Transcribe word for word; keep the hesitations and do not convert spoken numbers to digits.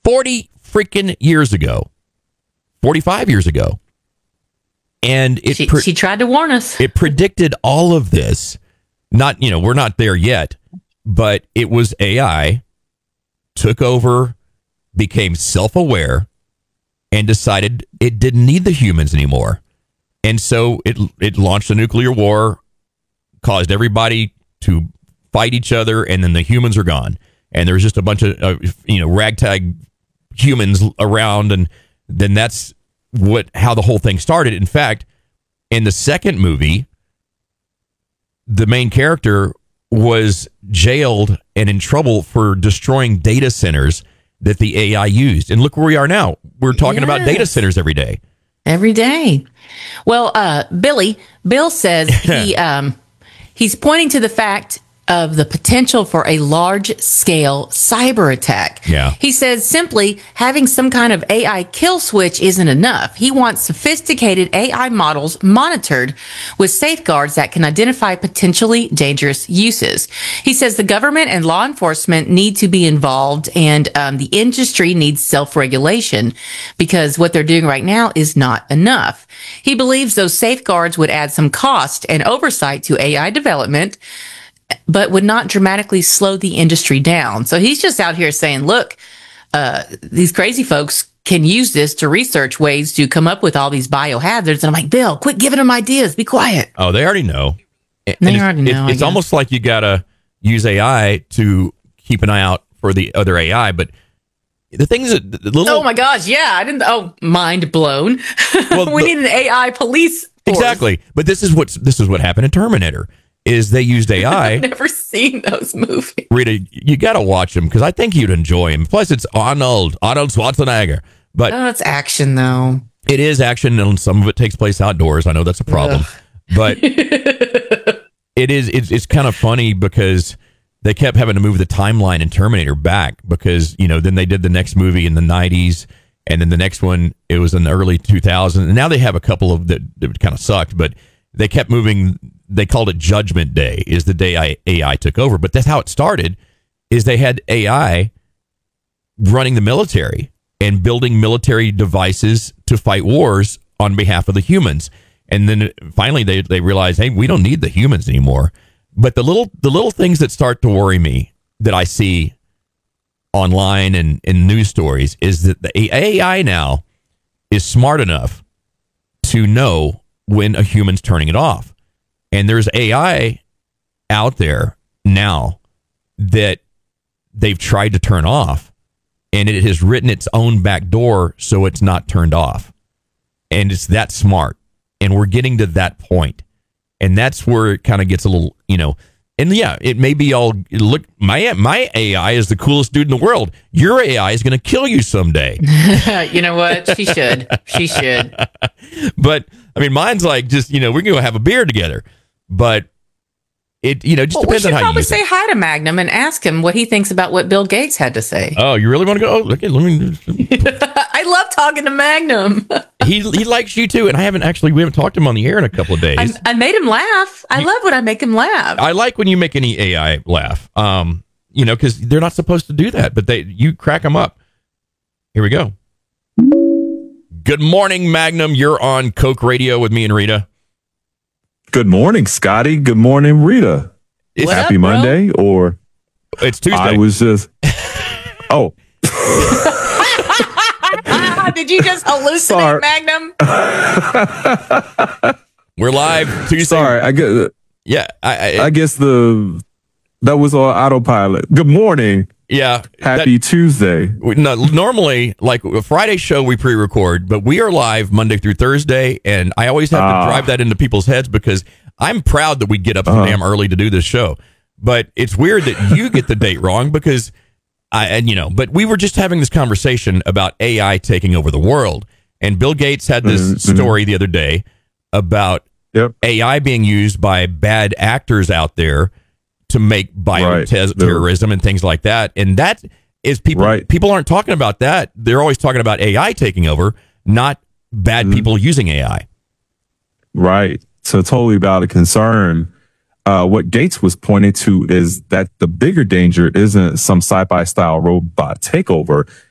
forty freaking years ago, forty-five years ago. And it she, pre- she tried to warn us. It predicted all of this. Not, you know, we're not there yet, but it was A I, took over, became self-aware, and decided it didn't need the humans anymore. And so it it launched a nuclear war, caused everybody to fight each other, and then the humans are gone. And there's just a bunch of, uh, you know, ragtag humans around, and then that's what how the whole thing started. In fact, in the second movie, the main character was jailed and in trouble for destroying data centers that the A I used. And look where we are now. We're talking Yes. about data centers every day. Every day. Well, uh, Billy, Bill says he um, he's pointing to the fact of the potential for a large-scale cyber attack. Yeah. He says simply having some kind of A I kill switch isn't enough. He wants sophisticated A I models monitored with safeguards that can identify potentially dangerous uses. He says the government and law enforcement need to be involved, and um, the industry needs self-regulation because what they're doing right now is not enough. He believes those safeguards would add some cost and oversight to A I development, but would not dramatically slow the industry down. So he's just out here saying, look, uh, these crazy folks can use this to research ways to come up with all these biohazards. And I'm like, Bill, quit giving them ideas. Be quiet. Oh, they already know. And They it's, already know, I It's, it's guess. almost like you got to use A I to keep an eye out for the other A I. But the things that the little, Oh my gosh. Yeah. I didn't. Oh, mind blown. Well, we the- need an A I police force. exactly. But this is what's this is what happened in Terminator. Is they used A I. I've never seen those movies. Rita, you got to watch him because I think you'd enjoy him. Plus, it's Arnold, Arnold Schwarzenegger. But Oh, it's action though. it is action, and some of it takes place outdoors. I know that's a problem, but it is. It's, it's kind of funny because they kept having to move the timeline in Terminator back because you know then they did the next movie in the nineties, and then the next one it was in the early two thousands, and now they have a couple of that, that kind of sucked, but they kept moving. They called it Judgment Day is the day I, A I took over. But that's how it started, is they had A I running the military and building military devices to fight wars on behalf of the humans. And then finally they, they realized, hey, we don't need the humans anymore. But the little the little things that start to worry me that I see online and in news stories is that the A I now is smart enough to know when a human's turning it off. And there's A I out there now that they've tried to turn off, and it has written its own back door so it's not turned off. And it's that smart. And we're getting to that point. And that's where it kind of gets a little, you know, and yeah, it may be all, look, my my A I is the coolest dude in the world. Your A I is going to kill you someday. You know what? She should. She should. But, I mean, mine's like just, you know, we're going to have a beer together. But it, you know, just Well, we depends should on how you probably use say it. hi to Magnum and ask him what he thinks about what Bill Gates had to say. Oh, you really want to go? Oh, okay, let me. I love talking to Magnum. he he likes you too, and I haven't actually we haven't talked to him on the air in a couple of days. I, I made him laugh. I love when I make him laugh. I like when you make any A I laugh. Um, you know, because they're not supposed to do that, but they you crack them up. Here we go. Good morning, Magnum. You're on Coke Radio with me and Rita. Good morning, Scotty. Good morning, Rita. It's, What Happy up, bro? Monday, or it's Tuesday. I was just. Oh, Did you just hallucinate, Sorry. Magnum? We're live Tuesday. sorry. I guess Yeah, I, I, I guess the that was on autopilot. Good morning. yeah. Happy Tuesday. We- No, normally, like a Friday show, we pre-record, but we are live Monday through Thursday, and I always have to Ah. drive that into people's heads because I'm proud that we get up so Uh-huh. damn early to do this show. But it's weird that you get the date wrong because I, and you know, but we were just having this conversation about A I taking over the world, and Bill Gates had this Mhm, mhm. story the other day about Yep. A I being used by bad actors out there to make Right. bioterrorism and things like that. And that is people Right. people aren't talking about that. They're always talking about A I taking over, not bad Mhm. people using A I. Right. So totally valid concern. Uh, what Gates was pointing to is that the bigger danger isn't some sci-fi style robot takeover.